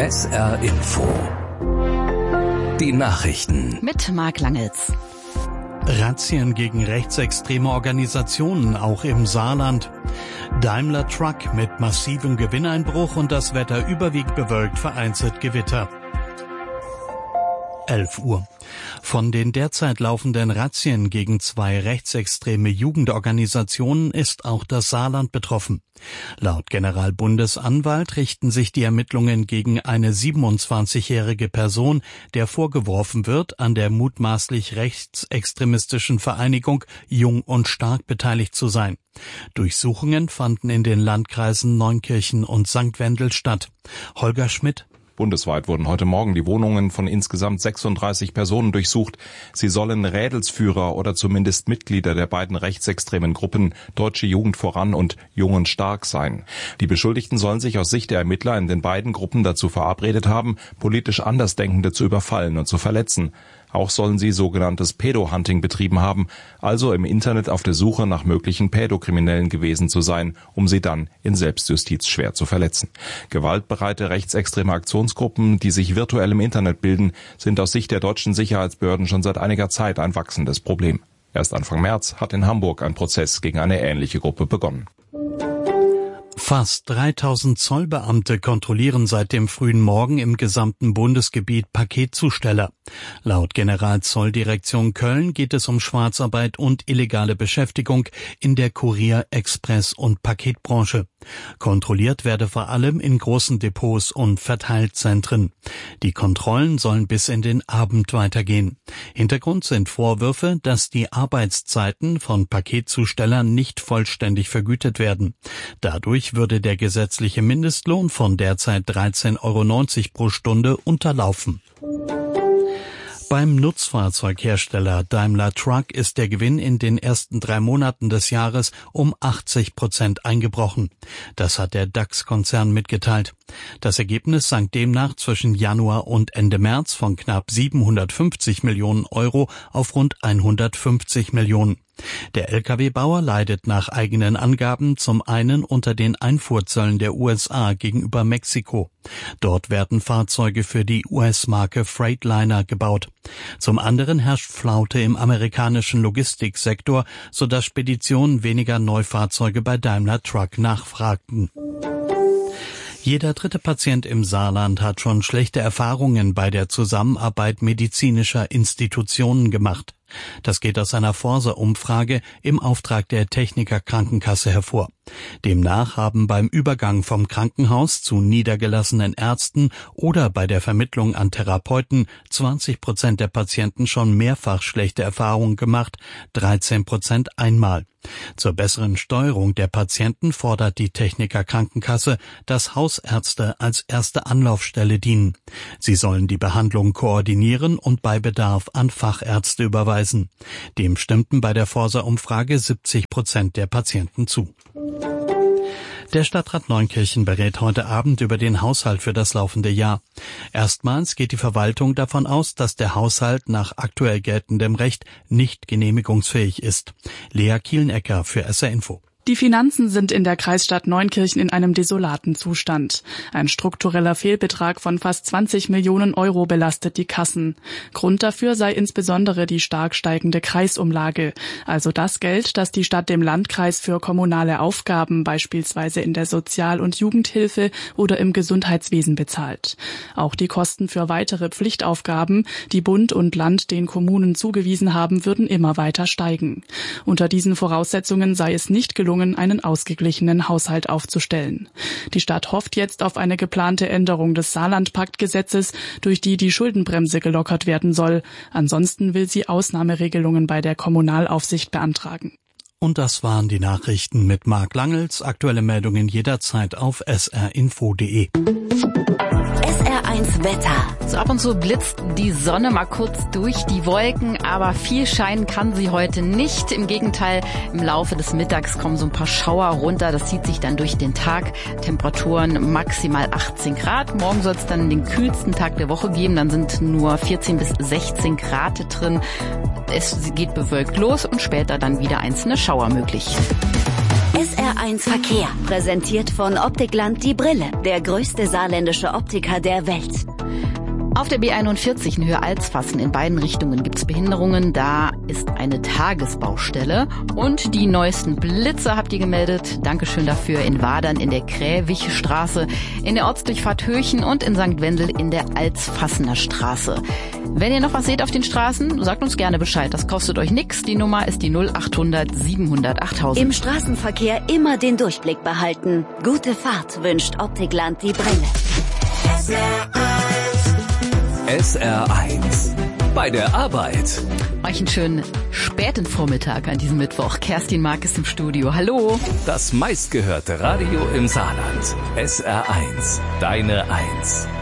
SR Info. Die Nachrichten. Mit Marc Langels. Razzien gegen rechtsextreme Organisationen, auch im Saarland. Daimler Truck mit massivem Gewinneinbruch und das Wetter überwiegend bewölkt, vereinzelt Gewitter. 11 Uhr. Von den derzeit laufenden Razzien gegen 2 rechtsextreme Jugendorganisationen ist auch das Saarland betroffen. Laut Generalbundesanwalt richten sich die Ermittlungen gegen eine 27-jährige Person, der vorgeworfen wird, an der mutmaßlich rechtsextremistischen Vereinigung Jung und Stark beteiligt zu sein. Durchsuchungen fanden in den Landkreisen Neunkirchen und St. Wendel statt. Holger Schmidt. Bundesweit wurden heute Morgen die Wohnungen von insgesamt 36 Personen durchsucht. Sie sollen Rädelsführer oder zumindest Mitglieder der beiden rechtsextremen Gruppen Deutsche Jugend voran und Jung und Stark sein. Die Beschuldigten sollen sich aus Sicht der Ermittler in den beiden Gruppen dazu verabredet haben, politisch Andersdenkende zu überfallen und zu verletzen. Auch sollen sie sogenanntes Pädo-Hunting betrieben haben, also im Internet auf der Suche nach möglichen Pädokriminellen gewesen zu sein, um sie dann in Selbstjustiz schwer zu verletzen. Gewaltbereite rechtsextreme Aktionsgruppen, die sich virtuell im Internet bilden, sind aus Sicht der deutschen Sicherheitsbehörden schon seit einiger Zeit ein wachsendes Problem. Erst Anfang März hat in Hamburg ein Prozess gegen eine ähnliche Gruppe begonnen. Fast 3000 Zollbeamte kontrollieren seit dem frühen Morgen im gesamten Bundesgebiet Paketzusteller. Laut Generalzolldirektion Köln geht es um Schwarzarbeit und illegale Beschäftigung in der Kurier-, Express- und Paketbranche. Kontrolliert werde vor allem in großen Depots und Verteilzentren. Die Kontrollen sollen bis in den Abend weitergehen. Hintergrund sind Vorwürfe, dass die Arbeitszeiten von Paketzustellern nicht vollständig vergütet werden. Dadurch würde der gesetzliche Mindestlohn von derzeit 13,90 € pro Stunde unterlaufen. Beim Nutzfahrzeughersteller Daimler Truck ist der Gewinn in den ersten 3 Monaten des Jahres um 80% eingebrochen. Das hat der DAX-Konzern mitgeteilt. Das Ergebnis sank demnach zwischen Januar und Ende März von knapp 750 Millionen € auf rund 150 Millionen. Der Lkw-Bauer leidet nach eigenen Angaben zum einen unter den Einfuhrzöllen der USA gegenüber Mexiko. Dort werden Fahrzeuge für die US-Marke Freightliner gebaut. Zum anderen herrscht Flaute im amerikanischen Logistiksektor, sodass Speditionen weniger Neufahrzeuge bei Daimler Truck nachfragten. Jeder 3. Patient im Saarland hat schon schlechte Erfahrungen bei der Zusammenarbeit medizinischer Institutionen gemacht. Das geht aus einer Forsa-Umfrage im Auftrag der Techniker Krankenkasse hervor. Demnach haben beim Übergang vom Krankenhaus zu niedergelassenen Ärzten oder bei der Vermittlung an Therapeuten 20% der Patienten schon mehrfach schlechte Erfahrungen gemacht, 13% einmal. Zur besseren Steuerung der Patienten fordert die Techniker Krankenkasse, dass Hausärzte als erste Anlaufstelle dienen. Sie sollen die Behandlung koordinieren und bei Bedarf an Fachärzte überweisen. Dem stimmten bei der Forsa-Umfrage 70% der Patienten zu. Der Stadtrat Neunkirchen berät heute Abend über den Haushalt für das laufende Jahr. Erstmals geht die Verwaltung davon aus, dass der Haushalt nach aktuell geltendem Recht nicht genehmigungsfähig ist. Lea Kielenecker für SR Info. Die Finanzen sind in der Kreisstadt Neunkirchen in einem desolaten Zustand. Ein struktureller Fehlbetrag von fast 20 Millionen € belastet die Kassen. Grund dafür sei insbesondere die stark steigende Kreisumlage, also das Geld, das die Stadt dem Landkreis für kommunale Aufgaben, beispielsweise in der Sozial- und Jugendhilfe oder im Gesundheitswesen bezahlt. Auch die Kosten für weitere Pflichtaufgaben, die Bund und Land den Kommunen zugewiesen haben, würden immer weiter steigen. Unter diesen Voraussetzungen sei es nicht gelungen, einen ausgeglichenen Haushalt aufzustellen. Die Stadt hofft jetzt auf eine geplante Änderung des Saarland-Pakt-Gesetzes, durch die die Schuldenbremse gelockert werden soll. Ansonsten will sie Ausnahmeregelungen bei der Kommunalaufsicht beantragen. Und das waren die Nachrichten mit Marc Langels. Aktuelle Meldungen jederzeit auf srinfo.de. SR1 Wetter. So ab und zu blitzt die Sonne mal kurz durch die Wolken, aber viel scheinen kann sie heute nicht. Im Gegenteil, im Laufe des Mittags kommen so ein paar Schauer runter. Das zieht sich dann durch den Tag. Temperaturen maximal 18 Grad. Morgen soll es dann den kühlsten Tag der Woche geben. Dann sind nur 14 bis 16 Grad drin. Es geht bewölkt los und später dann wieder einzelne Schauer möglich. SR1 Verkehr, präsentiert von Optikland die Brille, der größte saarländische Optiker der Welt. Auf der B41 in Höhe Alsfassen in beiden Richtungen gibt's Behinderungen. Da ist eine Tagesbaustelle. Und die neuesten Blitze habt ihr gemeldet. Dankeschön dafür in Wadern in der Kräwichstraße, in der Ortsdurchfahrt Höchen und in St. Wendel in der Alsfassener Straße. Wenn ihr noch was seht auf den Straßen, sagt uns gerne Bescheid. Das kostet euch nix. Die Nummer ist die 0800 700 8000. Im Straßenverkehr immer den Durchblick behalten. Gute Fahrt wünscht Optikland die Brille. SR1 bei der Arbeit. Euch einen schönen späten Vormittag an diesem Mittwoch. Kerstin Mark ist im Studio. Hallo. Das meistgehörte Radio im Saarland. SR1, deine Eins.